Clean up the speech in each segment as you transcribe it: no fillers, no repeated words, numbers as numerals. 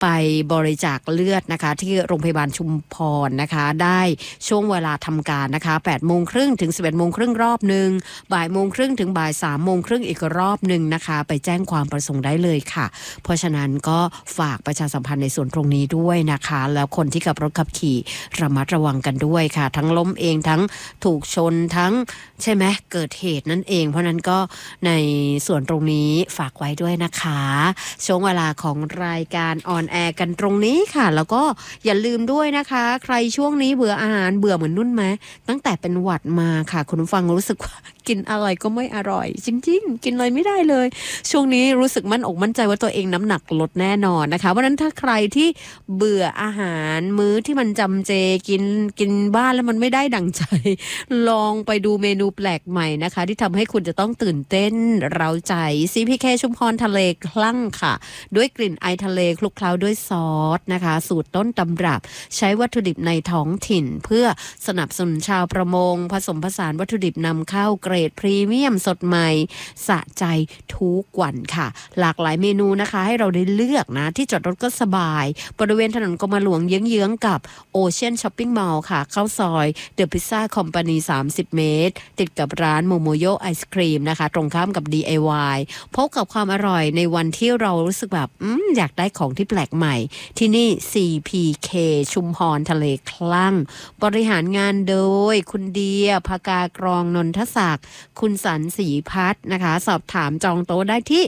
ไปบริจาคเลือดนะคะที่โรงพยาบาลชุมพรนะคะได้ช่วงเวลาทำการนะคะ 8:30 นถึง 11:30 นรอบนึง 13:00 นถึง 3:30 นอีกรอบนึงนะคะไปแจ้งความประสงค์ได้เลยค่ะเพราะฉะนั้นก็ฝากประชาสัมพันธ์ในส่วนตรงนี้ด้วยนะคะแล้วคนที่ขับรถขับขี่ระมัดระวังกันด้วยค่ะทั้งล้มเองทั้งถูกชนทั้งใช่ไหมเกิดเหตุนั่นเองเพราะนั้นก็ในส่วนตรงนี้ฝากไว้ด้วยนะคะช่วงเวลาของรายการออนแอร์กันตรงนี้ค่ะแล้วก็อย่าลืมด้วยนะคะใครช่วงนี้เบื่ออาหารเบื่อเหมือนนุ่นไหมตั้งแต่เป็นหวัดมาค่ะคุณผู้ฟังรู้สึกว่ากินอะไรก็ไม่อร่อยจริงๆกินเลยไม่ได้เลยช่วงนี้รู้สึกมั่นอกมั่นใจว่าตัวเองน้ำหนักลดแน่นอนนะคะเพราะนั้นถ้าใครที่เบื่ออาหารมื้อที่มันจำเจกินบ้านแล้วมันไม่ได้ดั่งใจลองไปดูเมนูแปลกใหม่นะคะที่ทำให้คุณจะต้องตื่นเต้นเร้าใจ CPK ชุมพรทะเลคลั่งค่ะด้วยกลิ่นไอทะเลคลุกเคล้าด้วยซอสนะคะสูตรต้นตำรับใช้วัตถุดิบในท้องถิ่นเพื่อสนับสนุนชาวประมงผสมผสานวัตถุดิบนำเข้าเกรดพรีเมียมสดใหม่สะใจทุกวันค่ะหลากหลายเมนูนะคะให้เราได้เลือกนะที่จอดรถก็สบายบริเวณถนนกรมหลวงเยื้องๆกับ Ocean Shopping Mall ค่ะเข้าซอย The Pizza Company 30 เมตรติดกับร้านโมโมโยไอศครีมนะคะตรงข้ามกับ DIY พบกับความอร่อยในวันที่เรารู้สึกแบบอยากได้ของที่แปลกใหม่ที่นี่ CPK ชุมพรทะเลคลั่งบริหารงานโดยคุณเดียภากากรองนนทศักดิ์คุณสันศรีพัฒน์นะคะสอบถามจองโต๊ะได้ที่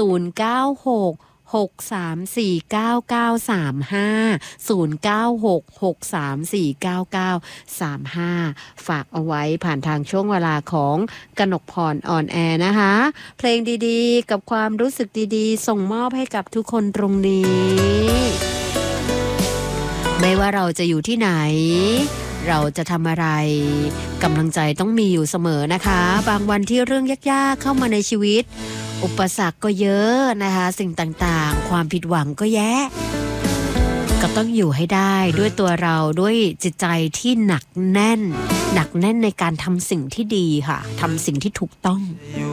096-6349935 ฝากเอาไว้ผ่านทางช่วงเวลาของกนกพรออนแอร์นะคะเพลงดีๆกับความรู้สึกดีๆส่งมอบให้กับทุกคนตรงนี้ไม่ว่าเราจะอยู่ที่ไหนเราจะทำอะไรกำลังใจต้องมีอยู่เสมอนะคะบางวันที่เรื่องยากๆเข้ามาในชีวิตอุปสรรคก็เยอะนะคะสิ่งต่างๆความผิดหวังก็แยะก็ต้องอยู่ให้ได้ด้วยตัวเราด้วยจิตใจที่หนักแน่นในการทำสิ่งที่ดีค่ะทำสิ่งที่ถูกต้อง